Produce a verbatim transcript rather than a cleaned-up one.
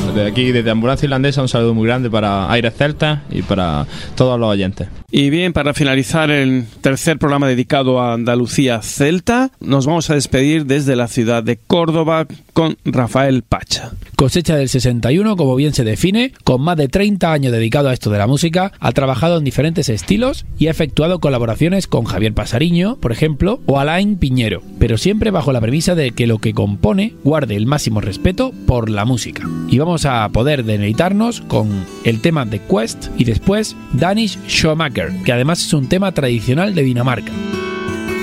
de aquí, desde Ambulancia Irlandesa, un saludo muy grande para Aires Celtas y para todos los oyentes. Y bien, para finalizar el tercer programa dedicado a Andalucía celta, nos vamos a despedir desde la ciudad de Córdoba con Rafael Pacha. Cosecha del sesenta y uno, como bien se define, con más de treinta años dedicado a esto de la música, ha trabajado en diferentes estilos y ha efectuado colaboraciones con Javier Pasariño, por ejemplo, o Alain Piñero, pero siempre bajo la premisa de que lo que compone guarde el máximo respeto por la música. Y vamos a poder deleitarnos con el tema de Quest y después Danish Showmaker, que además es un tema tradicional de Dinamarca.